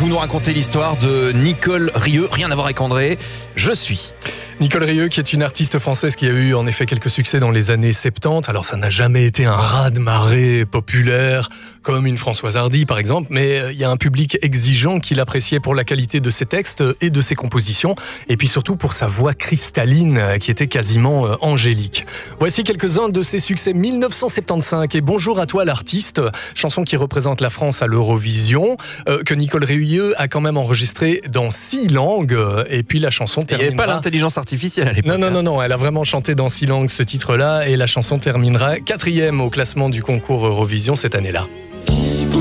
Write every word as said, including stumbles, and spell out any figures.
vous nous racontez l'histoire de Nicole Rieu, rien à voir avec André, je suis... Nicole Rieu, qui est une artiste française qui a eu en effet quelques succès dans les années soixante-dix. Alors ça n'a jamais été un raz-de-marée populaire comme une Françoise Hardy par exemple, mais il y a un public exigeant qui l'appréciait pour la qualité de ses textes et de ses compositions, et puis surtout pour sa voix cristalline qui était quasiment angélique. Voici quelques-uns de ses succès mille neuf cent soixante-quinze et Bonjour à toi l'artiste, chanson qui représente la France à l'Eurovision, euh, que Nicole Rieu a quand même enregistré dans six langues, et puis la chanson terminera... Il n'y avait pas l'intelligence artificielle à l'époque. Non, non, non, non, elle a vraiment chanté dans six langues ce titre-là, et la chanson terminera quatrième au classement du concours Eurovision cette année-là.